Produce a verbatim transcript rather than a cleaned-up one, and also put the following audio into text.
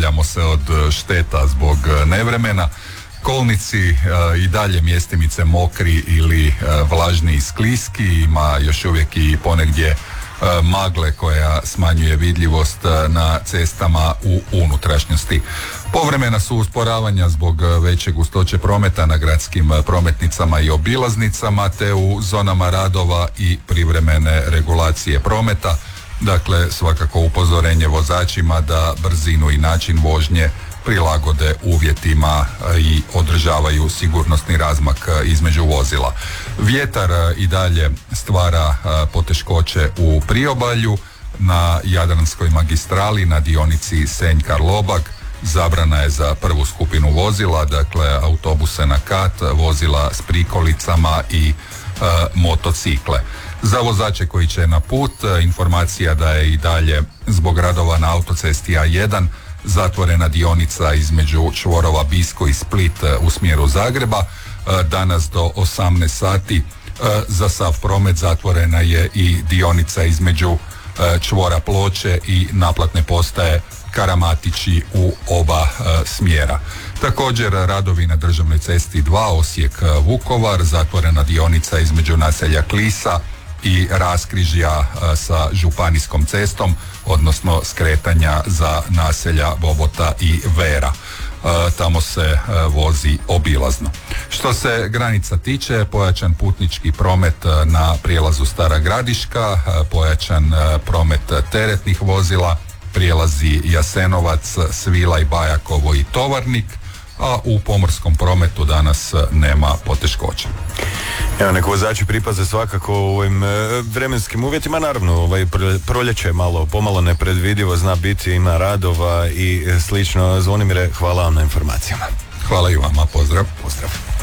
oporavljamo se od šteta zbog nevremena. Kolnici e, i dalje mjestimice mokri ili e, vlažni i skliski, ima još uvijek i ponegdje e, magle koja smanjuje vidljivost na cestama u unutrašnjosti. Povremena su usporavanja zbog veće gustoće prometa na gradskim prometnicama i obilaznicama, te u zonama radova i privremene regulacije prometa. Dakle, svakako upozorenje vozačima da brzinu i način vožnje prilagode uvjetima i održavaju sigurnosni razmak između vozila. Vjetar i dalje stvara poteškoće u priobalju. Na Jadranskoj magistrali na dionici Senj-Karlobag zabrana je za prvu skupinu vozila, dakle autobuse na kat, vozila s prikolicama i e, motocikle. Za vozače koji će na put, informacija da je i dalje zbog radova na autocesti A jedan zatvorena dionica između čvorova Bisko i Split u smjeru Zagreba. Danas do osamnaest sati za sav promet zatvorena je i dionica između čvora Ploče i naplatne postaje Karamatići u oba smjera. Također radovi na državnoj cesti dva Osijek Vukovar, zatvorena dionica između naselja Klisa i raskrižja sa županijskom cestom, odnosno skretanja za naselja Bobota i Vera. Tamo se vozi obilazno. Što se granica tiče, pojačan putnički promet na prijelazu Stara Gradiška, pojačan promet teretnih vozila, prijelazi Jasenovac, Svilaj, Bajakovo i Tovarnik, a u pomorskom prometu danas nema poteškoća. Evo, neko vozači pripaze svakako u ovim e, vremenskim uvjetima, naravno ovaj proljeće je malo, pomalo nepredvidivo, zna biti, ima radova i slično. Zvonimire, hvala vam na informacijama. Hvala i vama, pozdrav. Pozdrav.